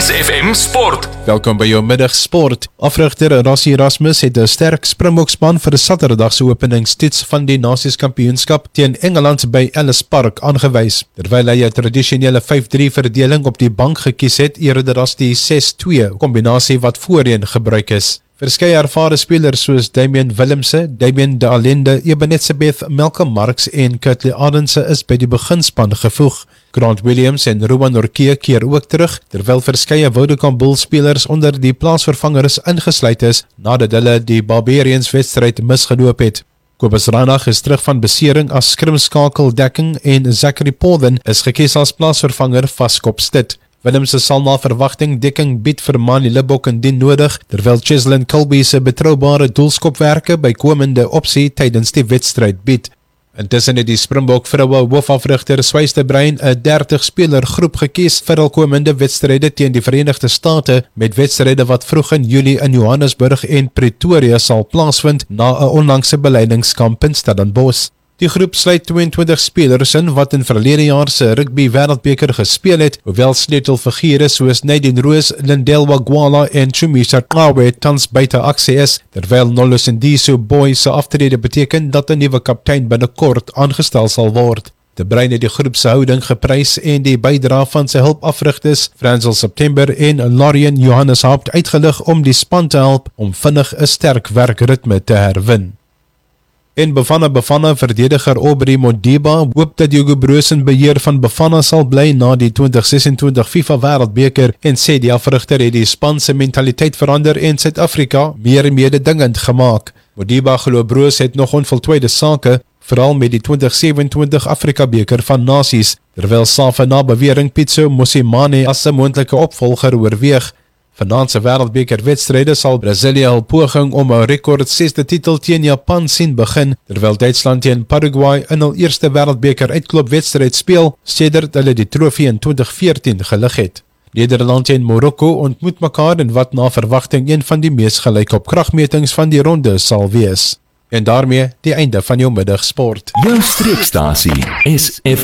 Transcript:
SFM Sport. Welkom by jou middagsport. Afrigter Rassie Erasmus het 'n sterk Springbokspan vir 'n Saterdagse openingstoets van die Nasies-kampioenskap teen Engeland by Ellis Park aangewys, terwyl hy 'n tradisionele 5-3 verdeling op die bank gekies het eerder as die 6-2 kombinasie wat voorheen gebruik is. Verskeie ervare spelers soos Damian Willemse, Damien de Allende, Ebenezebeth, Malcolm Marx en Curtly Arendse is by die beginspan gevoeg. Grant Williams en Ruben Orkee keer ook terug, terwyl verskeie Vodacom Bulls spelers onder die plaasvervangers ingesluit is, nadat hulle die Barbarians wedstryd misgeloop het. Kobus Ranach is terug van besering as skrimskakeldekking en Zachary Paulden is gekies as plaasvervanger vaskop Stit. Willemse sal na verwagting dekking bied vir Manny Libbok indien nodig, terwyl Cheslin Colby se betroubare doelskopwerke by komende opsie tydens die wedstryd bied. Intussen het die Springbok vroue hoofafrigter Swys de Bruin 'n 30-speler groep gekies vir hul komende wedstryde teen die Verenigde State, met wedstryde wat vroeg in Julie in Johannesburg en Pretoria sal plaasvind na 'n onlangse beleidingskamp in Stellenbosch. Die groep sluit 22 spelers in wat in verlede jaar se rugby wêreldbeker gespeel het, hoewel sleutelfigure soos Nadine Roos, Lindell Wagwala en Chumisa Qawe tans buite aksie is, terwyl Nolus Ndiso Boy se aftrede beteken dat 'n nuwe kaptein binnekort aangestel sal word. De Bruin het die groep se houding geprys en die bydra van sy hulpafrigters, Fransel September en Lorien Johannes Haupt uitgelig om die span te help om vinnig 'n sterk werkritme te herwin. En Bafana verdediger Aubrey Modiba hoop dat Hugo Broos in beheer van Bafana sal bly na die 2026 FIFA Wêreldbeker en sê die afrigter het die span se mentaliteit verander en Suid-Afrika meer mededingend gemaak. Modiba glo Broos het nog onvoltooide sake, veral met die 2027 Afrika beker van Nasies, terwyl Safa na bewering Pitso Mosimane as 'n moontlike opvolger oorweeg. Vanaand se wêreldbeker wedstryde sal Brasilia hul poging om 'n rekord 6de titel teen Japan sien begin, terwyl Duitsland teen Paraguay in hul eerste wêreldbeker uitklopwedstryd speel, sedert hulle die trofee in 2014 gelig het. Nederland en Marokko ontmoet mekaar in wat na verwagting een van die mees gelyke op kragmetings van die ronde sal wees. En daarmee die einde van jou middagsport. Jou streekstasie SFM.